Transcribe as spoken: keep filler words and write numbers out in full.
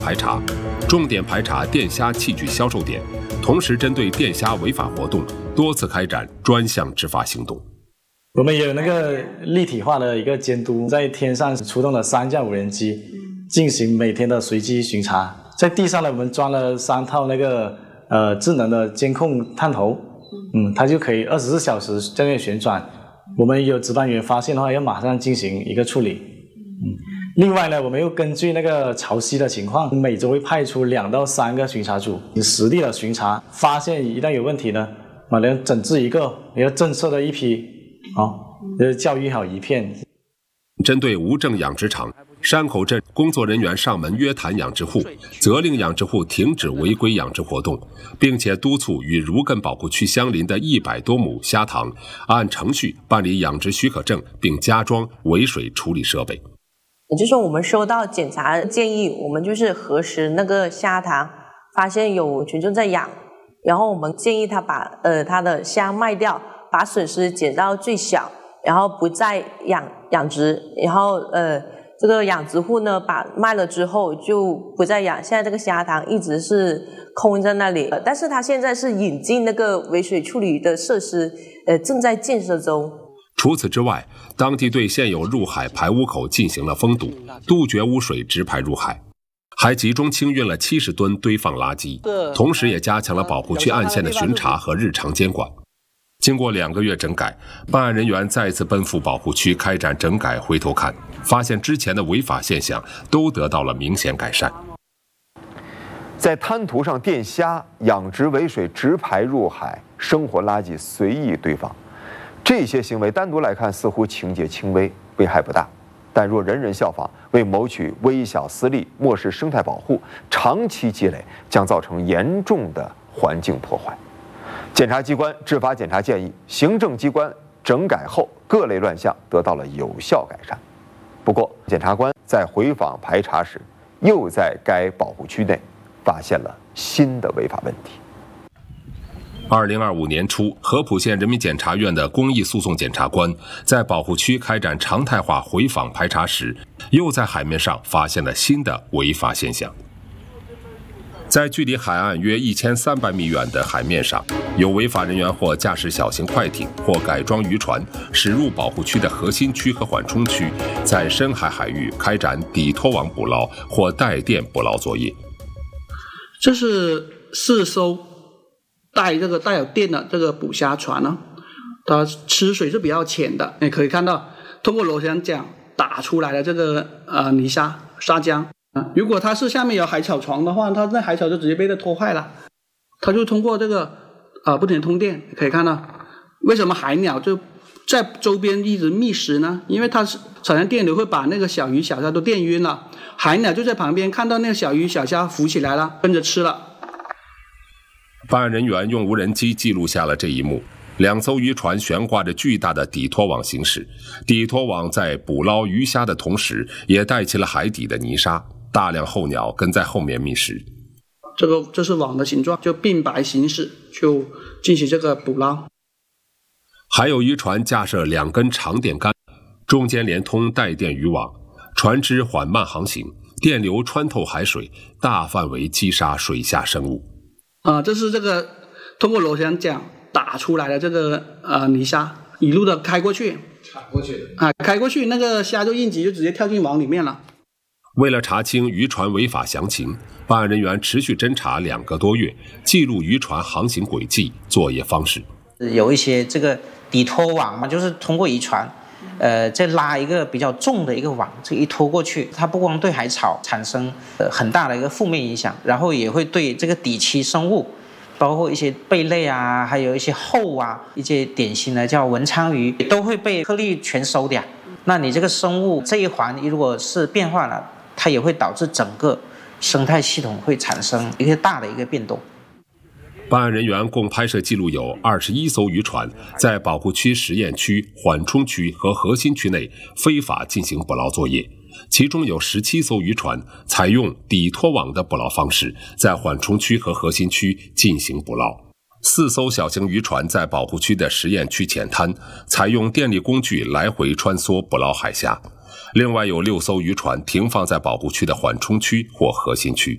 排查，重点排查电虾器具销售点，同时针对电虾违法活动多次开展专项执法行动。 我们也有那个立体化的一个监督，在天上出动了三架无人机，进行每天的随机巡查。在地上呢，我们装了三套那个呃智能的监控探头，嗯，它就可以二十四小时在那旋转。我们有值班员发现的话，要马上进行一个处理。嗯，另外呢，我们又根据那个潮汐的情况，每周会派出两到三个巡查组，实地的巡查，发现一旦有问题呢，马上整治一个，也要震慑的一批。好，就是教育好一片。 针对无证养殖场，山口镇工作人员上门约谈养殖户，责令养殖户停止违规养殖活动，并且督促与如艮保护区相邻的一百多亩虾塘按程序办理养殖许可证，并加装围水处理设备。 也就是说，我们收到检查建议，我们就是核实那个虾塘，发现有群众在养，然后我们建议他把呃他的虾卖掉。把损失减到最小，然后不再养养殖，然后呃，这个养殖户呢，把卖了之后就不再养。现在这个虾塘一直是空在那里，呃、但是他现在是引进那个围水处理的设施，呃，正在建设中。 除此之外，当地对现有入海排污口进行了封堵，杜绝污水直排入海，还集中清运了七十吨堆放垃圾，同时也加强了保护区岸线的巡查和日常监管。经过两个月整改，办案人员再次奔赴保护区开展整改，回头看，发现之前的违法现象都得到了明显改善。 在滩涂上电虾、养殖围水直排入海、生活垃圾随意堆放，这些行为单独来看似乎情节轻微，危害不大，但若人人效仿，为谋取微小私利，漠视生态保护，长期积累将造成严重的环境破坏。检察机关执法检察建议，行政机关整改后各类乱象得到了有效改善。不过，检察官在回访排查时，又在该保护区内发现了新的违法问题。 二零二五年初，合浦县人民检察院的公益诉讼检察官在保护区开展常态化回访排查时，又在海面上发现了新的违法现象。在距离海岸约一千三百米远的海面上，有违法人员或驾驶小型快艇或改装渔船驶入保护区的核心区和缓冲区，在深海海域开展底拖网捕捞或带电捕捞作业。 这是四艘带这个带有电的这个捕虾船呢，它吃水是比较浅的，你可以看到通过螺旋桨打出来的这个呃泥沙沙浆。如果它是下面有海草床的话，它那海草就直接被它拖坏了。它就通过这个啊、呃、不停的通电，可以看到为什么海鸟就在周边一直觅食呢？因为它是产生电流会把那个小鱼小虾都电晕了，海鸟就在旁边看到那个小鱼小虾浮起来了，跟着吃了。 办案人员用无人机记录下了这一幕。两艘渔船悬挂着巨大的底拖网行驶，底拖网在捕捞鱼虾的同时，也带起了海底的泥沙，大量候鸟跟在后面觅食。 这个这是网的形状，就并排行驶，就进行这个捕捞。 还有渔船架设两根长电杆，中间连通带电渔网，船只缓慢航行，电流穿透海水，大范围击杀水下生物。 啊，这是这个通过螺旋桨打出来的这个呃泥沙，一路的开过去， 开过去啊，开过去，那个虾就应急，就直接跳进网里面了。 为了查清渔船违法详情，办案人员持续侦查两个多月，记录渔船航行轨迹、作业方式。 有一些这个底拖网嘛，就是通过渔船，呃，再拉一个比较重的一个网，这一拖过去，它不光对海草产生呃很大的一个负面影响，然后也会对这个底栖生物。包括一些贝类啊，还有一些后啊，一些典型的叫文昌鱼，都会被颗粒全收掉。那你这个生物这一环如果是变化了，它也会导致整个生态系统会产生一个大的一个变动。 办案人员共拍摄记录有二十一艘渔船在保护区实验区、缓冲区和核心区内非法进行捕捞作业，其中有十七艘渔船采用底拖网的捕捞方式，在缓冲区和核心区进行捕捞。四艘小型渔船在保护区的实验区浅滩，采用电力工具来回穿梭捕捞海虾。另外有六艘渔船停放在保护区的缓冲区或核心区。